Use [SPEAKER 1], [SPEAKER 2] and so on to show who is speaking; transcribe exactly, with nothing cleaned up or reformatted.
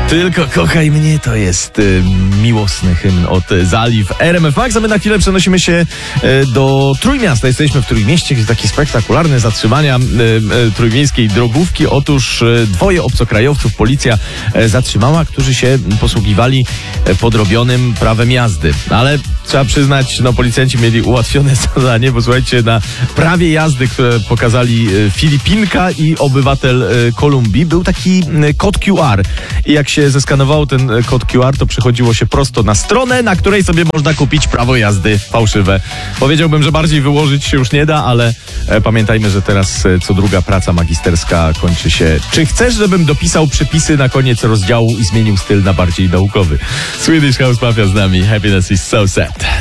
[SPEAKER 1] Tylko kochaj mnie to jest y, miłosny hymn od y, Zaliv R M F Max, a my na chwilę przenosimy się y, do Trójmiasta. Jesteśmy w Trójmieście, gdzie takie spektakularne zatrzymania y, y, trójmiejskiej drogówki. Otóż y, dwoje obcokrajowców policja y, zatrzymała, którzy się posługiwali y, podrobionym prawem jazdy. Ale trzeba przyznać, no policjanci mieli ułatwione zadanie, bo słuchajcie, na prawie jazdy, które pokazali y, Filipinka i obywatel y, Kolumbii, był taki y, kod Q R. I jak się zeskanowało ten kod Q R, to przechodziło się prosto na stronę, na której sobie można kupić prawo jazdy fałszywe. Powiedziałbym, że bardziej wyłożyć się już nie da, ale e, pamiętajmy, że teraz e, co druga praca magisterska kończy się. Czy chcesz, żebym dopisał przepisy na koniec rozdziału i zmienił styl na bardziej naukowy? Swedish House Mafia z nami. Happiness is so sad.